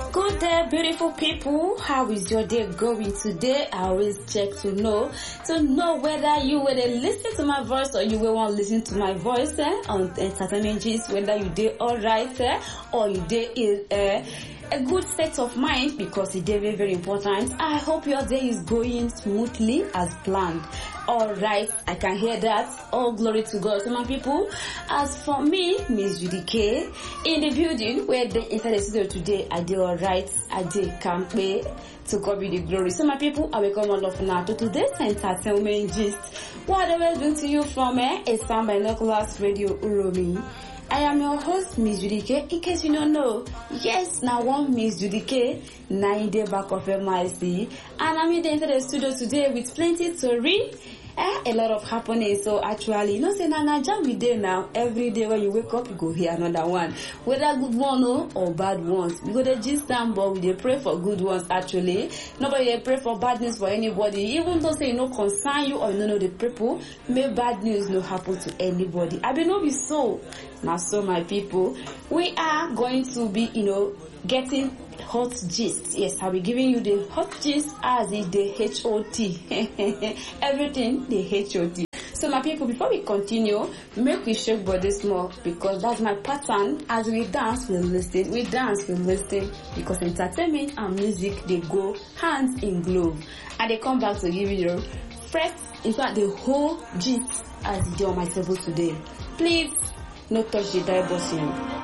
Good day, beautiful people. How is your day going today? I always check to know whether you will listen to my voice or you will want to listen to my voice on Entertainment Gist, whether you did alright or you did a good state of mind, because it is very, very important. I hope your day is going smoothly as planned. Alright, I can hear that. All glory to God. So my people, as for me, Miss Judy K, in the building where they inside the studio today, I did alright, I did campaign. To God be the glory. So my people, I welcome all of now to today's Entertainment Gist. What I will bring to you from a Sound Binoculars Radio Uromi. I am your host, Miss Judy K. In case you don't know, yes, now one Miss Judy K, 9 day back of MIC, and I'm in the studio today with plenty to read. A lot of happening. So actually, you know, say na jam we day now. Every day when you wake up, you go hear another one. Whether good one or bad ones. We go to gist them, but we dey pray for good ones actually. Nobody dey pray for bad news for anybody. Even though say no concern you or you know the people, may bad news no happen to anybody. I don't know be so. Now so my people, we are going to be, getting hot gist. Yes, I'll be giving you the hot gist as is the HOT. Everything the HOT. So my people, before we continue, make we shake body small, because that's my pattern. As we dance, we listen. We dance, we listen. Because entertainment and music, they go hands in glove. And they come back to give you fresh, in fact, the whole gist as it is on my table today. Please, no touch the dial button.